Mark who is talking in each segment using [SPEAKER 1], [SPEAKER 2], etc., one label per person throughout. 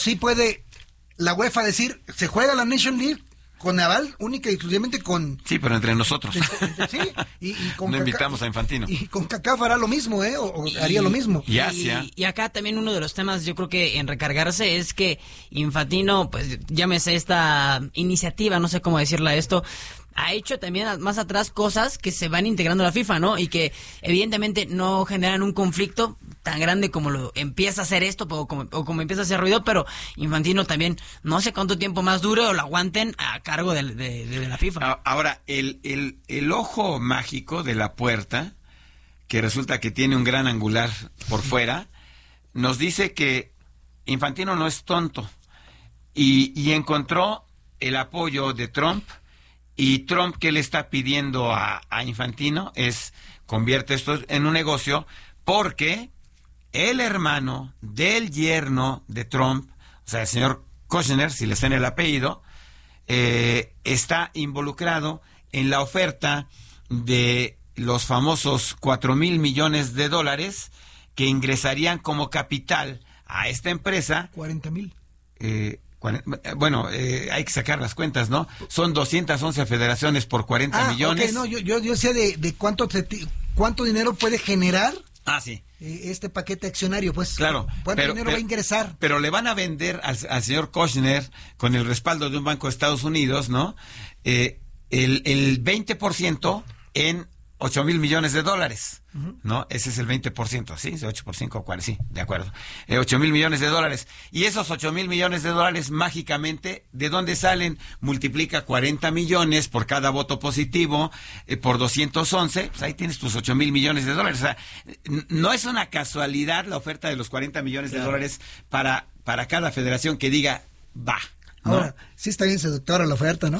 [SPEAKER 1] Sí puede la UEFA decir, se juega la Nation League con aval única y exclusivamente con...
[SPEAKER 2] Sí, pero entre nosotros.
[SPEAKER 1] Sí, y con
[SPEAKER 2] no invitamos a Infantino.
[SPEAKER 1] Y con CACAF hará lo mismo, o haría lo mismo.
[SPEAKER 2] Y Asia.
[SPEAKER 3] Y acá también uno de los temas, yo creo que en recargarse, es que Infantino, pues llámese esta iniciativa, no sé cómo decirla esto, ha hecho también más atrás cosas que se van integrando a la FIFA, ¿no? Y que evidentemente no generan un conflicto tan grande como lo empieza a hacer esto o como empieza a hacer ruido, pero Infantino también no sé cuánto tiempo más dure o lo aguanten a cargo de la FIFA.
[SPEAKER 2] Ahora, el ojo mágico de la puerta, que resulta que tiene un gran angular por fuera, nos dice que Infantino no es tonto y encontró el apoyo de Trump. Y Trump, ¿qué le está pidiendo a Infantino? Convierte esto en un negocio, porque el hermano del yerno de Trump, o sea, el señor Kushner, si le está en el apellido, está involucrado en la oferta de los famosos $4,000 millones que ingresarían como capital a esta empresa.
[SPEAKER 1] 40,000.
[SPEAKER 2] Bueno, hay que sacar las cuentas, ¿no? Son 211 federaciones por 40 millones.
[SPEAKER 1] Okay, no, yo sé de cuánto dinero puede generar.
[SPEAKER 2] Sí.
[SPEAKER 1] Este paquete accionario, pues.
[SPEAKER 2] Claro.
[SPEAKER 1] ¿Cuánto dinero va a ingresar?
[SPEAKER 2] Pero le van a vender al señor Kushner, con el respaldo de un banco de Estados Unidos, ¿no? El 20% en $8,000 millones, ¿no? Ese es el 20%, ¿sí? 8 por 5, sí, de acuerdo. $8,000 millones. Y esos $8,000 millones, mágicamente, ¿de dónde salen? Multiplica 40 millones por cada voto positivo, por 211, pues ahí tienes tus $8,000 millones. O sea, no es una casualidad la oferta de los 40 millones de dólares para cada federación que diga, va. ¿No?
[SPEAKER 1] Ahora, sí está bien seductora la oferta, ¿no?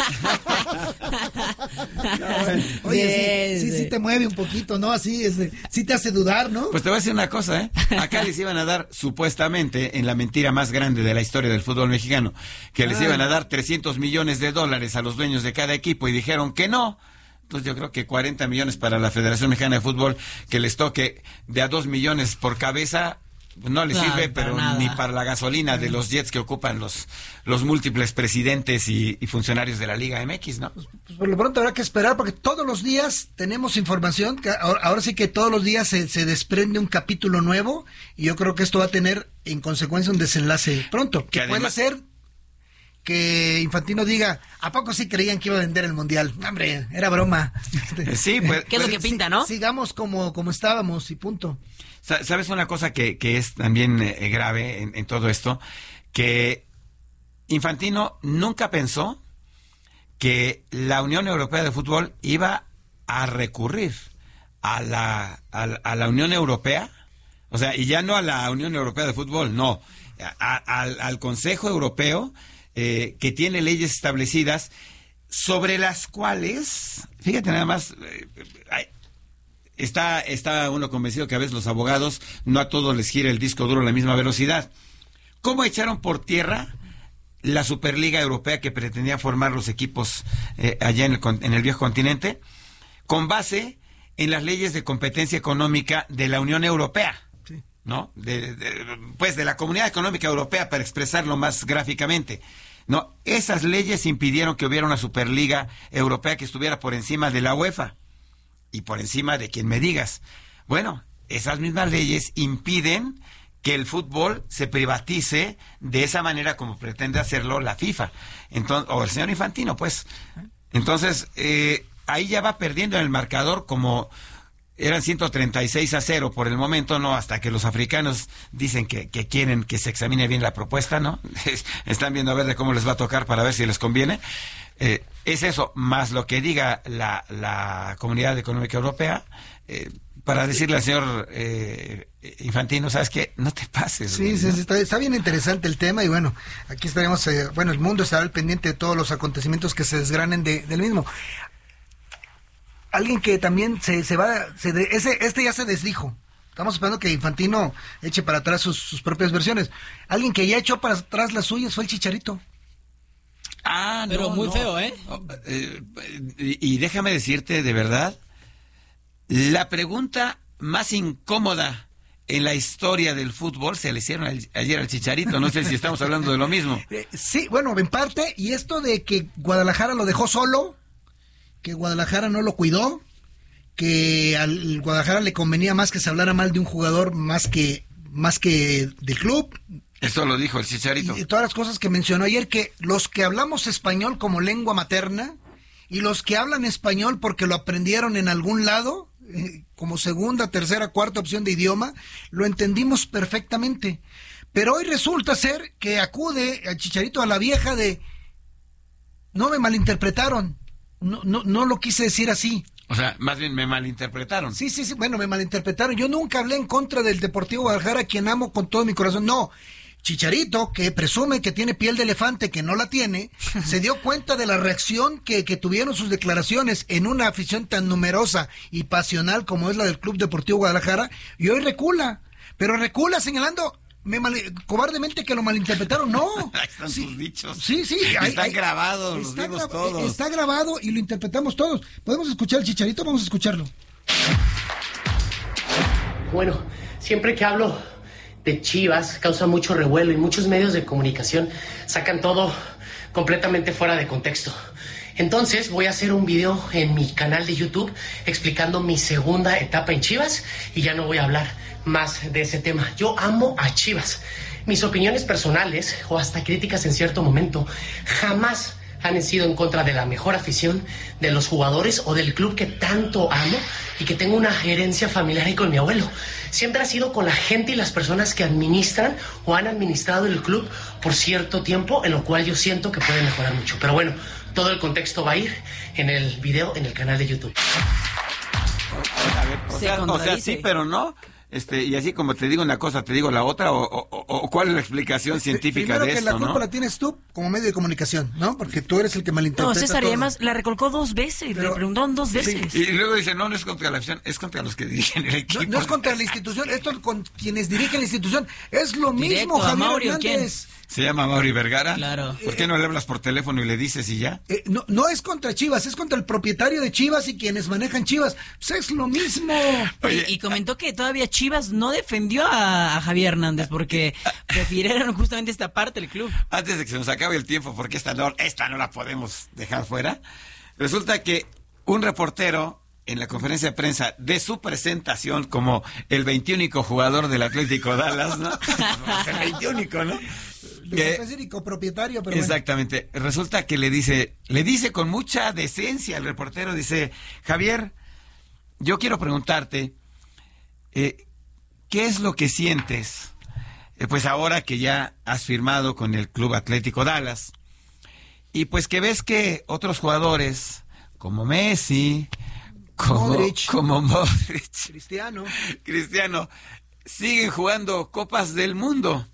[SPEAKER 1] Oye, sí te mueve un poquito, ¿no? Así, sí te hace dudar, ¿no?
[SPEAKER 2] Pues te voy a decir una cosa, ¿eh? Acá les iban a dar, supuestamente, en la mentira más grande de la historia del fútbol mexicano, que les iban a dar $300 millones a los dueños de cada equipo, y dijeron que no. Entonces yo creo que 40 millones para la Federación Mexicana de Fútbol, que les toque de a 2 millones por cabeza, no le sirve, pero ni para la gasolina de los jets que ocupan los múltiples presidentes y funcionarios de la Liga MX, ¿no?
[SPEAKER 1] Pues por lo pronto habrá que esperar, porque todos los días tenemos información, que ahora sí que todos los días se desprende un capítulo nuevo, y yo creo que esto va a tener en consecuencia un desenlace pronto, que además, puede ser que Infantino diga, ¿a poco sí creían que iba a vender el Mundial? Hombre, era broma.
[SPEAKER 2] Sí, pues,
[SPEAKER 3] ¿qué es lo que pinta, no?
[SPEAKER 1] Sigamos como estábamos y punto.
[SPEAKER 2] ¿Sabes una cosa que es también grave en todo esto? Que Infantino nunca pensó que la Unión Europea de Fútbol iba a recurrir a la Unión Europea, o sea, y ya no a la Unión Europea de Fútbol, no, al Consejo Europeo, que tiene leyes establecidas sobre las cuales, fíjate nada más, está uno convencido que a veces los abogados no a todos les gira el disco duro a la misma velocidad. ¿Cómo echaron por tierra la Superliga Europea que pretendía formar los equipos allá en el viejo continente? Con base en las leyes de competencia económica de la Unión Europea, sí, ¿no? Pues de la Comunidad Económica Europea, para expresarlo más gráficamente. No, esas leyes impidieron que hubiera una Superliga Europea que estuviera por encima de la UEFA y por encima de quien me digas. Bueno, esas mismas leyes impiden que el fútbol se privatice de esa manera como pretende hacerlo la FIFA, entonces, o el señor Infantino, pues. Entonces, ahí ya va perdiendo en el marcador, como eran 136-0 por el momento, ¿no? Hasta que los africanos dicen que quieren que se examine bien la propuesta, ¿no? Están viendo a ver de cómo les va a tocar para ver si les conviene. Es eso, más lo que diga la Comunidad Económica Europea, para decirle al señor Infantino, ¿sabes qué? No te pases.
[SPEAKER 1] Sí, sí, está bien interesante el tema, y bueno, aquí estaremos, el mundo estará al pendiente de todos los acontecimientos que se desgranen del mismo. Alguien que también este ya se desdijo. Estamos esperando que Infantino eche para atrás sus propias versiones. Alguien que ya echó para atrás las suyas fue el Chicharito.
[SPEAKER 3] Pero muy feo, ¿eh?
[SPEAKER 2] Y déjame decirte, de verdad, la pregunta más incómoda en la historia del fútbol se le hicieron ayer al Chicharito. No sé si estamos hablando de lo mismo.
[SPEAKER 1] Sí, bueno, en parte, y esto de que Guadalajara lo dejó solo, que Guadalajara no lo cuidó, que al Guadalajara le convenía más que se hablara mal de un jugador más que del club.
[SPEAKER 2] Esto lo dijo el Chicharito.
[SPEAKER 1] Y todas las cosas que mencionó ayer, que los que hablamos español como lengua materna y los que hablan español porque lo aprendieron en algún lado, como segunda, tercera, cuarta opción de idioma, lo entendimos perfectamente. Pero hoy resulta ser que acude el Chicharito a la vieja de no me malinterpretaron, no lo quise decir así.
[SPEAKER 2] O sea, más bien me malinterpretaron.
[SPEAKER 1] Sí, bueno, me malinterpretaron. Yo nunca hablé en contra del Deportivo Guadalajara, a quien amo con todo mi corazón. No, Chicharito, que presume que tiene piel de elefante, que no la tiene, se dio cuenta de la reacción que tuvieron sus declaraciones en una afición tan numerosa y pasional como es la del Club Deportivo Guadalajara, y hoy recula, pero recula señalando cobardemente que lo malinterpretaron. No.
[SPEAKER 2] Ahí están sus dichos.
[SPEAKER 1] Sí.
[SPEAKER 2] Están grabados, los vimos todos.
[SPEAKER 1] Está grabado y lo interpretamos todos. ¿Podemos escuchar al Chicharito? Vamos a escucharlo.
[SPEAKER 4] Bueno, siempre que hablo de Chivas causa mucho revuelo y muchos medios de comunicación sacan todo completamente fuera de contexto. Entonces voy a hacer un video en mi canal de YouTube explicando mi segunda etapa en Chivas y ya no voy a hablar más de ese tema. Yo amo a Chivas. Mis opiniones personales o hasta críticas en cierto momento jamás han sido en contra de la mejor afición, de los jugadores o del club que tanto amo y que tengo una herencia familiar ahí con mi abuelo. Siempre ha sido con la gente y las personas que administran o han administrado el club por cierto tiempo, en lo cual yo siento que puede mejorar mucho. Pero bueno, todo el contexto va a ir en el video en el canal de YouTube.
[SPEAKER 2] A ver, o sea, sí, pero no. Y así como te digo una cosa, te digo la otra, o ¿cuál es la explicación científica de esto?
[SPEAKER 1] Primero que la culpa la tienes tú como medio de comunicación, ¿no? Porque tú eres el que malinterpreta.
[SPEAKER 3] No, César,
[SPEAKER 1] todo.
[SPEAKER 3] y además la recolcó 2 veces, le preguntaron 2 veces.
[SPEAKER 2] Sí. Y luego dice, no es contra la afición, es contra los que dirigen el equipo.
[SPEAKER 1] No es contra la institución, esto es con quienes dirigen la institución. Es lo mismo, Javier Hernández.
[SPEAKER 2] ¿Se llama Mauri Vergara?
[SPEAKER 3] Claro.
[SPEAKER 2] ¿Por qué no le hablas por teléfono y le dices y ya?
[SPEAKER 1] No es contra Chivas, es contra el propietario de Chivas y quienes manejan Chivas. Pues es lo mismo.
[SPEAKER 3] Oye, y comentó que todavía Chivas no defendió a Javier Hernández porque prefirieron justamente esta parte del club.
[SPEAKER 2] Antes de que se nos acabe el tiempo, porque esta no la podemos dejar fuera, resulta que un reportero en la conferencia de prensa de su presentación como el 21º jugador del Atlético Dallas, ¿no? El 21º, ¿no?
[SPEAKER 1] Propietario, pero
[SPEAKER 2] exactamente. Bueno. Resulta que le dice con mucha decencia al reportero, dice, Javier, yo quiero preguntarte, ¿qué es lo que sientes? Pues ahora que ya has firmado con el Club Atlético Dallas, y pues que ves que otros jugadores, como Messi, como Modric, Cristiano, siguen jugando Copas del Mundo.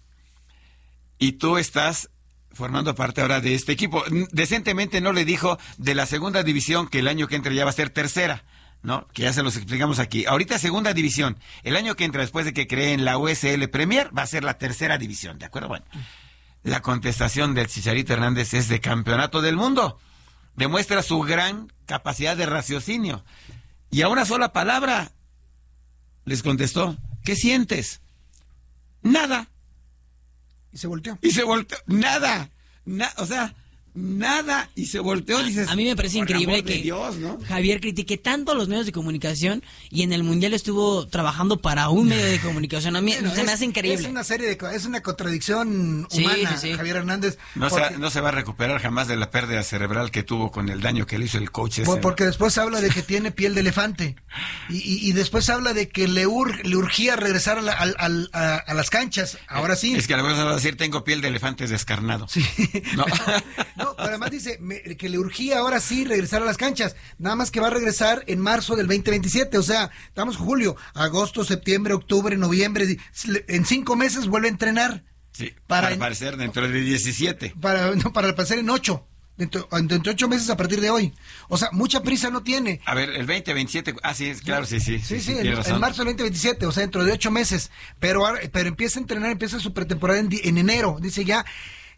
[SPEAKER 2] Y tú estás formando parte ahora de este equipo. Decentemente no le dijo de la segunda división, que el año que entra ya va a ser tercera, ¿no? Que ya se los explicamos aquí. Ahorita segunda división. El año que entra, después de que creen la USL Premier, va a ser la tercera división, ¿de acuerdo? Bueno, la contestación del Chicharito Hernández es de campeonato del mundo. Demuestra su gran capacidad de raciocinio. Y a una sola palabra les contestó, ¿qué sientes? Nada.
[SPEAKER 1] Y se volteó.
[SPEAKER 2] Nada. O sea, nada. Y se volteó. Dices,
[SPEAKER 3] a mí me parece increíble que
[SPEAKER 2] Dios, ¿no?
[SPEAKER 3] Javier critique tanto a los medios de comunicación y en el Mundial estuvo trabajando para un medio de comunicación. A mí se me hace increíble.
[SPEAKER 1] Es una contradicción humana, sí. Javier Hernández.
[SPEAKER 2] No se va a recuperar jamás de la pérdida cerebral que tuvo con el daño que le hizo el coach ese.
[SPEAKER 1] Porque después habla de que tiene piel de elefante. Y después habla de que le urgía regresar a las canchas. Ahora sí.
[SPEAKER 2] Es que a lo mejor va a decir, tengo piel de elefante descarnado.
[SPEAKER 1] Sí. No, pero además dice que le urgía ahora sí regresar a las canchas. Nada más que va a regresar en marzo del 2027. O sea, estamos en julio, agosto, septiembre, octubre, noviembre. En 5 meses vuelve a entrenar.
[SPEAKER 2] Sí, para parecer dentro de 17.
[SPEAKER 1] Para parecer en 8. Dentro de 8 meses a partir de hoy. O sea, mucha prisa no tiene.
[SPEAKER 2] A ver, el 2027, sí, claro, sí.
[SPEAKER 1] Sí, en marzo del 2027, o sea, dentro de 8 meses. Pero empieza a entrenar, empieza su pretemporada en enero. Dice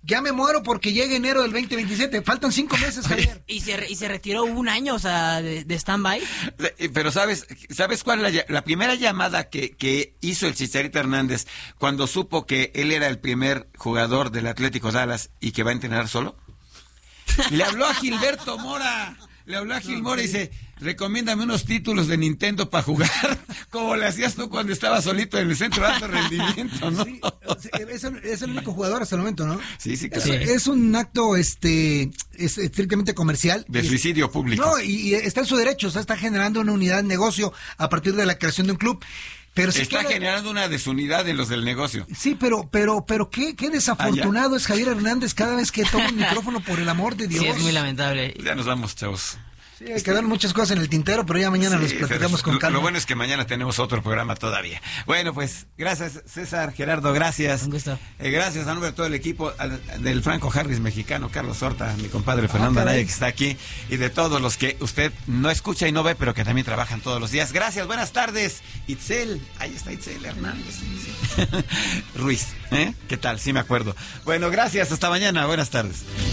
[SPEAKER 1] ya me muero porque llega enero del 2027. Faltan 5 meses, Javier.
[SPEAKER 3] Y se retiró un año, o sea, de stand-by.
[SPEAKER 2] Pero ¿sabes cuál es la primera llamada que hizo el Chicharito Hernández cuando supo que él era el primer jugador del Atlético Dallas y que va a entrenar solo? Le habló a Gilberto Mora. Le habló a Gil Mora y dice, recomiéndame unos títulos de Nintendo para jugar, como le hacías tú cuando estabas solito en el centro de alto rendimiento, ¿no? Sí,
[SPEAKER 1] es el único jugador hasta el momento, ¿no?
[SPEAKER 2] Sí, claro.
[SPEAKER 1] Es un acto estrictamente comercial.
[SPEAKER 2] De suicidio público.
[SPEAKER 1] No, y está en su derecho, o sea, está generando una unidad de negocio a partir de la creación de un club. Pero si
[SPEAKER 2] está generando una desunidad en los del negocio.
[SPEAKER 1] Sí, pero qué desafortunado es Javier Hernández cada vez que toma un micrófono, por el amor de Dios.
[SPEAKER 3] Sí, es muy lamentable.
[SPEAKER 2] Ya nos vamos, chavos.
[SPEAKER 1] Sí, quedaron muchas cosas en el tintero, pero ya mañana los platicamos con calma.
[SPEAKER 2] Lo bueno es que mañana tenemos otro programa todavía. Bueno, pues, gracias César, Gerardo, gracias.
[SPEAKER 3] Un gusto.
[SPEAKER 2] Gracias a nombre de todo el equipo del Franco Harris mexicano, Carlos Horta, mi compadre Fernando Anaya, que está aquí, y de todos los que usted no escucha y no ve, pero que también trabajan todos los días. Gracias, buenas tardes. Itzel, ahí está Itzel Hernández. Sí. Ruiz, ¿qué tal? Sí me acuerdo. Bueno, gracias, hasta mañana, buenas tardes.